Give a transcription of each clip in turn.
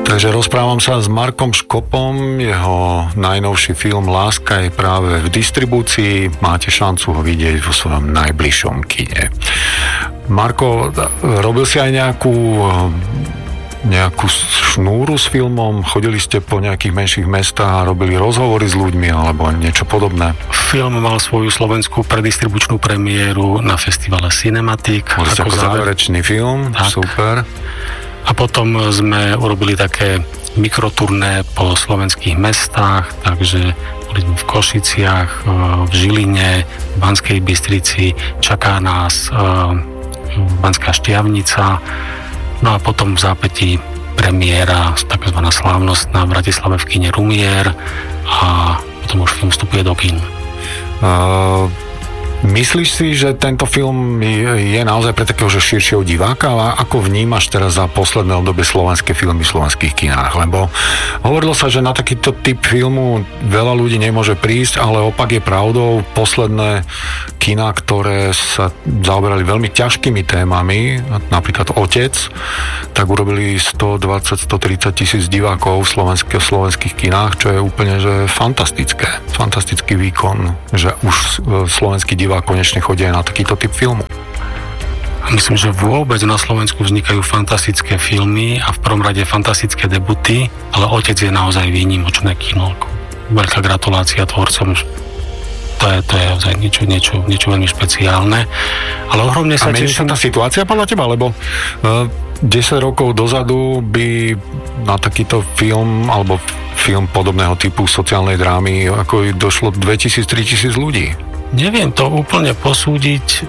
Takže rozprávam sa s Markom Škopom, jeho najnovší film Láska je práve v distribúcii, máte šancu ho vidieť vo svojom najbližšom kine. Marko, robil si aj nejakú šnúru s filmom? Chodili ste po nejakých menších mestách a robili rozhovory s ľuďmi alebo niečo podobné? Film mal svoju slovenskú predistribučnú premiéru na festivale Cinematic. Boli ste ako záverečný film, tak. Super. A potom sme urobili také mikroturné po slovenských mestách, takže boli sme v Košiciach, v Žiline, v Banskej Bystrici, čaká nás Banská Štiavnica, no a potom v zápätí premiéra, takzvaná slávnostná v Bratislave v kine Rumier a potom už film vstupuje do kín. Myslíš si, že tento film je naozaj pre takého širšieho diváka? A ako vnímaš teraz za posledné obdobie slovenské filmy v slovenských kinách? Lebo hovorilo sa, že na takýto typ filmu veľa ľudí nemôže prísť, ale opak je pravdou. Posledné kiná, ktoré sa zaoberali veľmi ťažkými témami, napríklad Otec, tak urobili 120-130 tisíc divákov v slovenských kinách, čo je úplne že fantastické. Fantastický výkon, že už slovenský divák konečne chodia na takýto typ filmu. Myslím, že vôbec na Slovensku vznikajú fantastické filmy a v prvom rade fantastické debuty, ale Otec je naozaj výnimočné kino. Veľká gratulácia tvorcom. To je ozaj niečo veľmi špeciálne. Ale ohromne sa teším. A mení sa tá situácia podľa teba? Lebo 10 rokov dozadu by na takýto film alebo film podobného typu sociálnej drámy ako došlo 2000-3000 ľudí. Neviem to úplne posúdiť.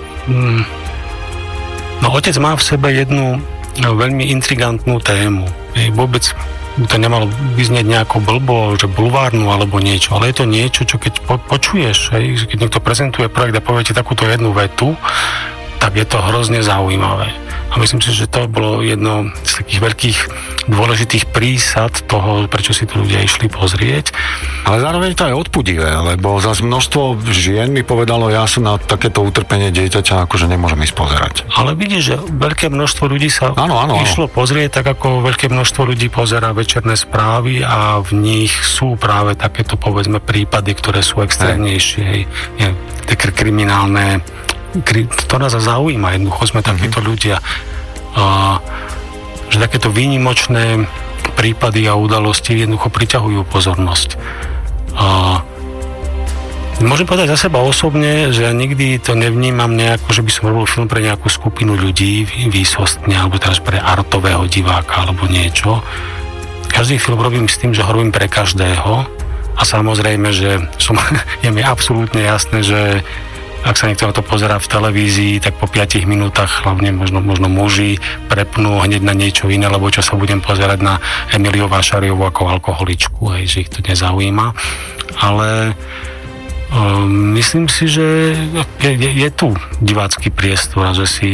No Otec má v sebe jednu veľmi intrigantnú tému. Vôbec to nemalo vyznieť nejako blbo, že bulvárnu alebo niečo, ale je to niečo, čo keď počuješ, keď niekto prezentuje projekt a povie ti takúto jednu vetu, tak je to hrozne zaujímavé. A myslím si, že to bolo jedno z takých veľkých dôležitých prísad toho, prečo si tu ľudia išli pozrieť. Ale zároveň to je odpudivé, lebo zase množstvo žien mi povedalo, ja sa na takéto utrpenie dieťaťa akože nemôžem ísť pozerať. Ale vidíš, že veľké množstvo ľudí sa išlo pozrieť, tak ako veľké množstvo ľudí pozerá večerné správy a v nich sú práve takéto, povedzme, prípady, ktoré sú extrémnejšie, také kriminálne. To nás zaujíma, jednoducho sme takíto ľudia, že takéto výnimočné prípady a udalosti jednoducho priťahujú pozornosť. Môžem povedať za seba osobne, že ja nikdy to nevnímam nejako, že by som robil film pre nejakú skupinu ľudí výsostne, alebo teraz pre artového diváka alebo niečo. Každý film robím s tým, že ho robím pre každého a samozrejme, že je mi absolútne jasné, že ak sa niekto to pozerá v televízii, tak po 5 minútach hlavne možno muži prepnú hneď na niečo iné, lebo čo sa budem pozerať na Emiliu Vášariovú ako alkoholičku, že ich to nezaujíma. Ale myslím si, že je tu divácky priestor a že si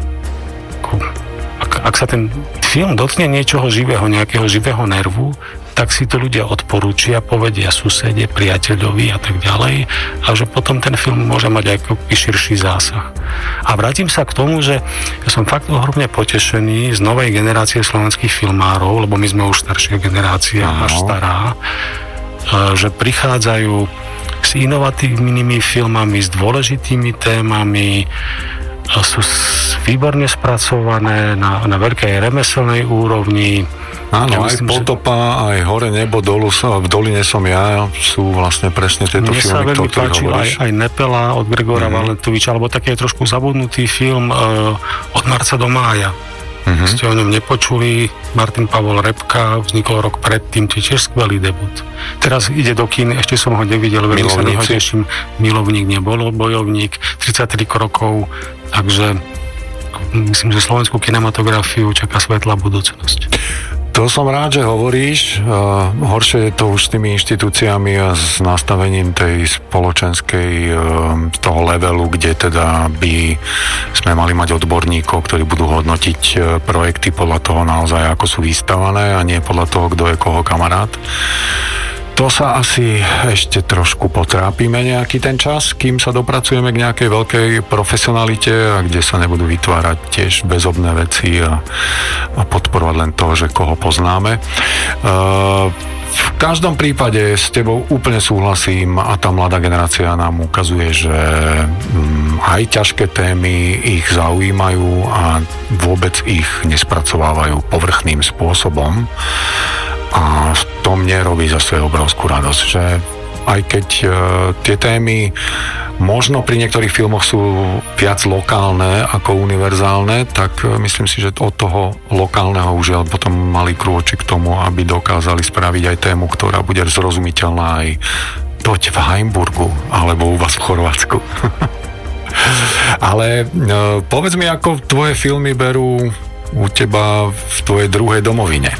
ak sa ten film dotkne niečoho živého, nejakého živého nervu, tak si to ľudia odporúčia, povedia susede, priateľovi a tak ďalej a že potom ten film môže mať aj širší zásah. A vrátim sa k tomu, že ja som fakt ohromne potešený z novej generácie slovenských filmárov, lebo my sme už staršia generácia, až stará, že prichádzajú s inovatívnymi filmami, s dôležitými témami, sú výborne spracované na veľkej remeselnej úrovni. Áno, aj Potopa, aj Hore nebo, dolu v doline som ja, sú vlastne presne tieto filmy, ktoré hovoríš. Mne sa veľmi páčil aj Nepela od Gregora Valentoviča, alebo taký trošku zabudnutý film Od marca do mája. Ste o ňom nepočuli, Martin Pavol Repka, vznikol rok predtým, to je tiež skvelý debut. Teraz ide do kín, ešte som ho nevidel, veľmi sa neho teším. Milovník nebol, Bojovník, 33 krokov, takže myslím, že slovenskú kinematografiu čaká svetlá budúcnosť. To som rád, že hovoríš. Horšie je to už s tými inštitúciami a s nastavením tej spoločenskej toho levelu, kde teda by sme mali mať odborníkov, ktorí budú hodnotiť projekty podľa toho naozaj, ako sú vystavané a nie podľa toho, kto je koho kamarát. To sa asi ešte trošku potrápime nejaký ten čas, kým sa dopracujeme k nejakej veľkej profesionalite a kde sa nebudú vytvárať tiež bezobné veci a podporovať len to, že koho poznáme. V každom prípade s tebou úplne súhlasím a tá mladá generácia nám ukazuje, že aj ťažké témy ich zaujímajú a vôbec ich nespracovávajú povrchným spôsobom. A to mne robí zase obrovskú radosť, že aj keď tie témy možno pri niektorých filmoch sú viac lokálne ako univerzálne, tak myslím si, že od toho lokálneho už potom mali krôčik k tomu, aby dokázali spraviť aj tému, ktorá bude zrozumiteľná aj toť v Heimburgu alebo u vás v Chorvátsku. Ale povedz mi, ako tvoje filmy berú u teba v tvojej druhej domovine.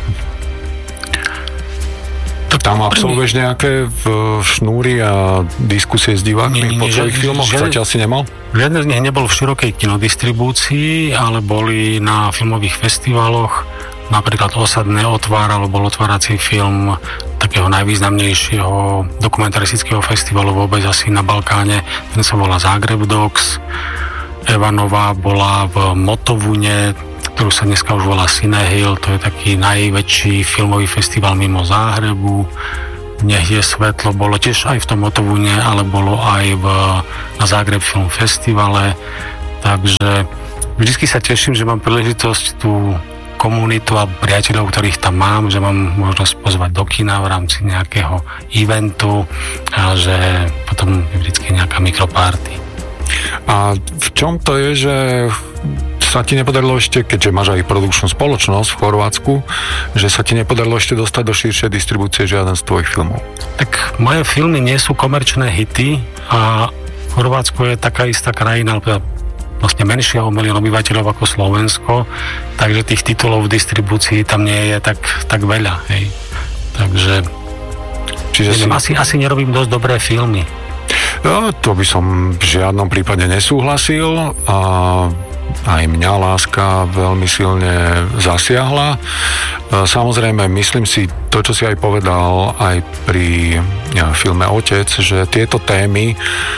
Tam absolvuješ nejaké šnúry a diskusie s divákmi po tvojich filmoch? Zatiaľ si nemal? Žiadne z nich nebol v širokej kinodistribúcii, ale boli na filmových festivaloch. Napríklad Osadné otváral, bol otvárací film takého najvýznamnejšieho dokumentaristického festivalu vôbec asi na Balkáne. Ten sa volá Zagreb Docs. Evanová bola v Motovune, ktorú sa dneska už volá Cinehill, to je taký najväčší filmový festival mimo Záhrebu. Nech je svetlo, bolo tiež aj v tom Motovune, ale bolo aj na Záhreb Film Festivale. Takže vždycky sa teším, že mám príležitosť tú komunitu a priateľov, ktorých tam mám, že mám možnosť pozvať do kina v rámci nejakého eventu a že potom je vždycky nejaká mikroparty. A v čom to je, že sa ti nepodarilo ešte, keďže máš aj produkčnú spoločnosť v Chorvátsku, že sa ti nepodarilo ešte dostať do širšej distribúcie žiaden z tvojich filmov? Tak moje filmy nie sú komerčné hity a Chorvátsko je taká istá krajina, vlastne menšia o milión obyvateľov ako Slovensko, takže tých titulov v distribúcii tam nie je tak veľa. Hej. Takže neviem, asi nerobím dosť dobré filmy. No, to by som v žiadnom prípade nesúhlasil a aj mňa láska veľmi silne zasiahla. Samozrejme, myslím si, to, čo si aj povedal aj pri filme Otec, že tieto témy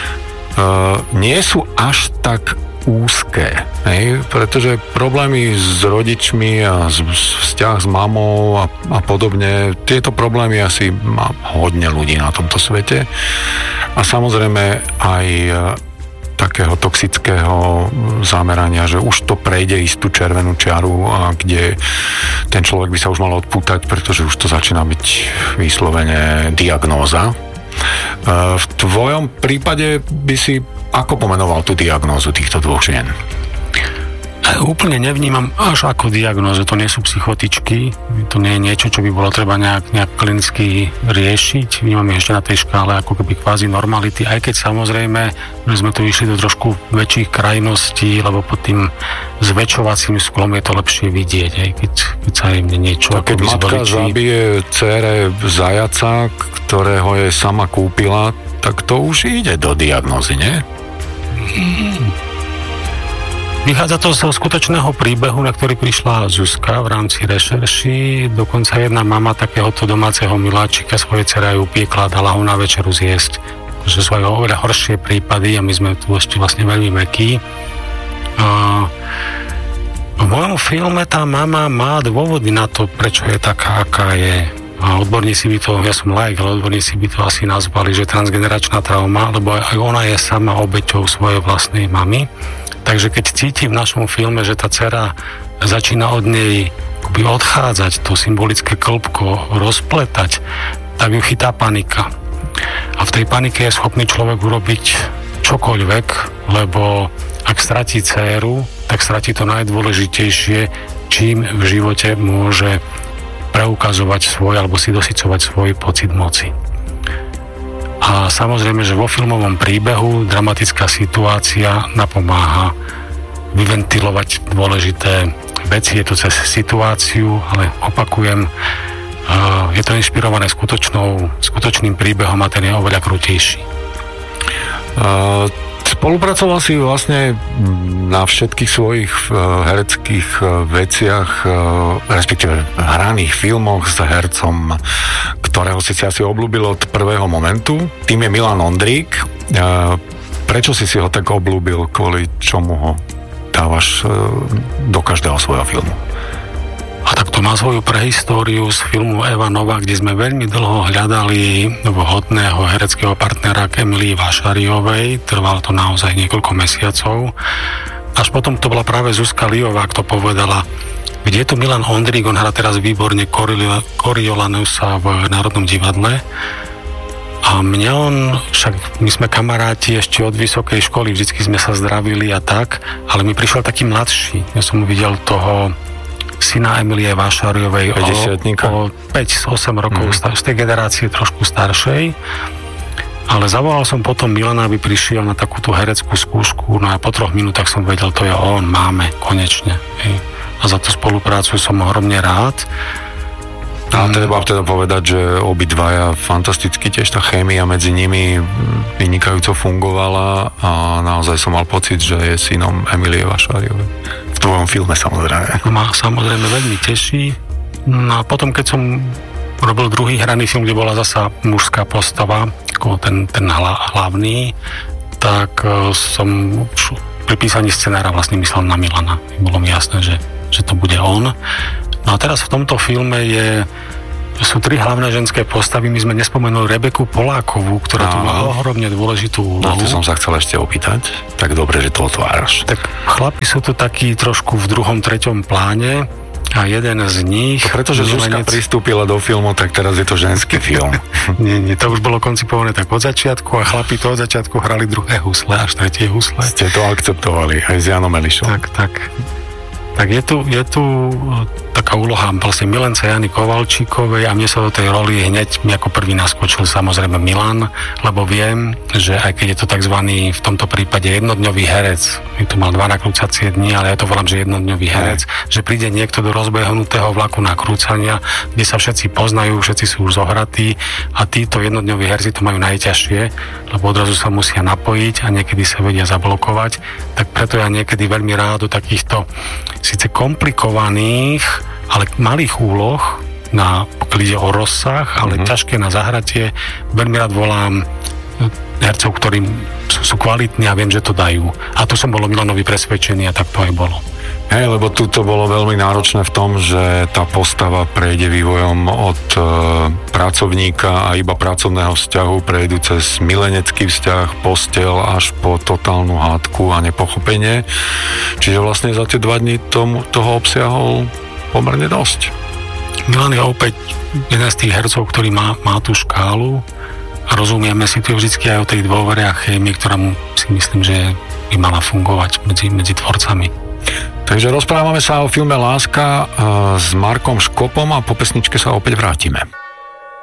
nie sú až tak úzké, pretože problémy s rodičmi a vzťah s mamou a podobne, tieto problémy asi má hodne ľudí na tomto svete a samozrejme aj takého toxického zamerania, že už to prejde istú červenú čiaru, a kde ten človek by sa už mal odpútať, pretože už to začína byť vyslovene diagnóza. V tvojom prípade by si ako pomenoval tú diagnózu týchto dvoch žien? Úplne nevnímam až ako diagnózu, to nie sú psychotičky, to nie je niečo, čo by bolo treba nejak klinicky riešiť, vnímam ešte na tej škále ako keby kvázi normality, aj keď samozrejme, že sme tu išli do trošku väčších krajností, lebo pod tým zväčšovacím sklom je to lepšie vidieť, aj keď sa im niečo ako keď matka zabije dcére zajaca, ktorého jej sama kúpila, tak to už ide do diagnózy, nie? Vychádza to zo skutočného príbehu, na ktorý prišla Zuzka v rámci rešerší. Dokonca jedna mama takéhoto domáceho miláčika svojej dcere ju piekla a dala ho na večeru zjesť. Že sú aj oveľa horšie prípady a my sme tu ešte vlastne veľmi mäkkí. V mojom filme tá mama má dôvody na to, prečo je taká, aká je. A odborníci by to, ja som laik, ale odborníci by to asi nazvali, že transgeneračná trauma, lebo aj ona je sama obeťou svojej vlastnej mamy. Takže keď cíti v našom filme, že tá dcera začína od nej odchádzať, to symbolické klbko rozpletať, tak ju chytá panika. A v tej panike je schopný človek urobiť čokoľvek, lebo ak stratí dcéru, tak stratí to najdôležitejšie, čím v živote môže preukazovať svoj alebo si dosycovať svoj pocit moci. A samozrejme, že vo filmovom príbehu dramatická situácia napomáha vyventilovať dôležité veci. Je to cez situáciu, ale opakujem, je to inšpirované skutočným príbehom a ten je oveľa krutejší. Spolupracoval si vlastne na všetkých svojich hereckých veciach, respektíve hraných filmoch s hercom, ktorého si asi obľúbil od prvého momentu. Tým je Milan Ondrík. Prečo si ho tak obľúbil? Kvôli čomu ho dávaš do každého svojho filmu? A tak to má svoju prehistóriu z filmu Eva Nová, kde sme veľmi dlho hľadali vhodného hereckého partnera k Emilii Vašariovej. Trvalo to naozaj niekoľko mesiacov. Až potom to bola práve Zuzka Liová, kto povedala, kde je tu Milan Ondrík, on hrá teraz výborne Coriolanusa v Národnom divadle. A mňa však my sme kamaráti ešte od vysokej školy, vždycky sme sa zdravili a tak, ale mi prišiel taký mladší. Ja som videl toho syna Emilie Vašariovej o 5-8 rokov z tej generácie trošku staršej. Ale zavolal som potom Milana, aby prišiel na takúto hereckú skúšku, no a po 3 minútach som vedel, to je on, máme, konečne. Hej. A za tú spoluprácu som ohromne rád. A treba teda povedať, že obidvaja fantasticky, tiež tá chémia medzi nimi vynikajúco fungovala a naozaj som mal pocit, že je synom Emilie Vašariovej. V tvojom filme samozrejme. Ma samozrejme veľmi teší. No a potom, keď som robil druhý hraný film, kde bola zasa mužská postava, ako ten hlavný, tak som pri písaní scenára vlastne myslel na Milana. Bolo mi jasné, že to bude on. No a teraz v tomto filme sú 3 hlavné ženské postavy. My sme nespomenuli Rebeku Polákovú, ktorá tu má ohromne dôležitú úlohu. No, to som sa chcel ešte opýtať. Tak dobre, že to otváraš. Tak chlapi sú tu takí trošku v 2., 3. pláne a jeden z nich... To pretože Zuzka pristúpila do filmu, tak teraz je to ženský film. Nie, to už bolo koncipované tak od začiatku a chlapi to od začiatku hrali 2. husle až 3. husle. Ste to akceptovali aj s Janom Elišom. Tak je tu taká úloha vlastne Milence Jany Kovalčíkovej a mne sa do tej roli hneď mi ako prvý naskočil samozrejme Milan, lebo viem, že aj keď je to takzvaný v tomto prípade jednodňový herec, my tu mal 2 nakrúcacie dni, ale ja to volám, že jednodňový herec, že príde niekto do rozbehnutého vlaku nakrúcania, kde sa všetci poznajú, všetci sú už zohratí a títo jednodňoví herci to majú najťažšie, lebo odrazu sa musia napojiť a niekedy sa vedia zablokovať, tak preto ja niekedy veľmi rád do takýchto síce komplikovaných, ale malých úloh, pokiaľ ide o rozsah, ale ťažké na zahratie, veľmi rád volám hercov, ktorí sú kvalitní a viem, že to dajú. A tu som bolo Milanovi presvedčený a tak to aj bolo. Hej, lebo tu to bolo veľmi náročné v tom, že tá postava prejde vývojom od pracovníka a iba pracovného vzťahu, prejdu cez milenecký vzťah, posteľ až po totálnu hádku a nepochopenie. Čiže vlastne za tie 2 dní toho obsiahol pomerne dosť. Milan je opäť jeden z tých hercov, ktorý má tú škálu a rozumieme si tu vždycky aj o tej dôvere a chémii, ktorá mu si myslím, že by mala fungovať medzi tvorcami. Takže rozprávame sa o filme Láska s Markom Škopom a po pesničke sa opäť vrátime.